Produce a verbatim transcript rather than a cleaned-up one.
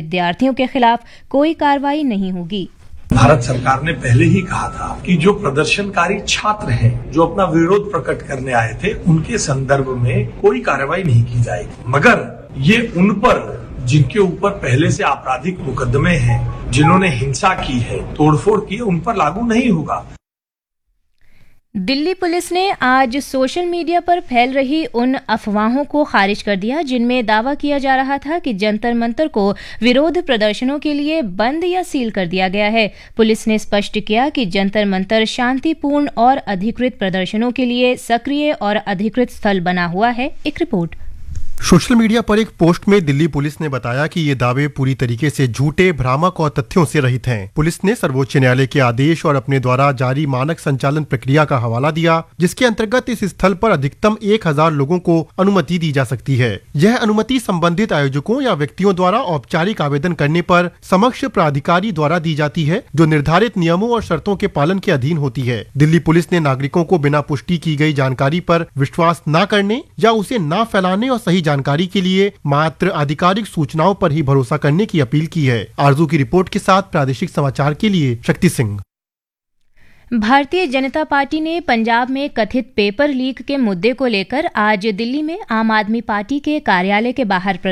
विद्यार्थियों के खिलाफ कोई कार्रवाई नहीं होगी। भारत सरकार ने पहले ही कहा था कि जो प्रदर्शनकारी छात्र हैं, जो अपना विरोध प्रकट करने आए थे, उनके संदर्भ में कोई कार्रवाई नहीं की जाएगी, मगर ये उन पर जिनके ऊपर पहले से आपराधिक मुकदमे हैं, जिन्होंने हिंसा की है, तोड़फोड़ की है, उन पर लागू नहीं होगा। दिल्ली पुलिस ने आज सोशल मीडिया पर फैल रही उन अफवाहों को खारिज कर दिया जिनमें दावा किया जा रहा था कि जंतर मंतर को विरोध प्रदर्शनों के लिए बंद या सील कर दिया गया है। पुलिस ने स्पष्ट किया कि जंतर मंतर शांतिपूर्ण और अधिकृत प्रदर्शनों के लिए सक्रिय और अधिकृत स्थल बना हुआ है। एक रिपोर्ट। सोशल मीडिया पर एक पोस्ट में दिल्ली पुलिस ने बताया कि ये दावे पूरी तरीके से झूठे, भ्रामक और तथ्यों से रहित हैं। पुलिस ने सर्वोच्च न्यायालय के आदेश और अपने द्वारा जारी मानक संचालन प्रक्रिया का हवाला दिया, जिसके अंतर्गत इस स्थल पर अधिकतम एक हजार लोगों को अनुमति दी जा सकती है। यह अनुमति संबंधित आयोजकों या व्यक्तियों द्वारा औपचारिक आवेदन करने पर समक्ष प्राधिकारी द्वारा दी जाती है, जो निर्धारित नियमों और शर्तों के पालन के अधीन होती है। दिल्ली पुलिस ने नागरिकों को बिना पुष्टि की गई जानकारी पर विश्वास न करने या उसे न फैलाने और सही जानकारी के लिए मात्र आधिकारिक सूचनाओं पर ही भरोसा करने की अपील की है। आरजू की रिपोर्ट के साथ प्रादेशिक समाचार के लिए शक्ति सिंह। भारतीय जनता पार्टी ने पंजाब में कथित पेपर लीक के मुद्दे को लेकर आज दिल्ली में आम आदमी पार्टी के कार्यालय के बाहर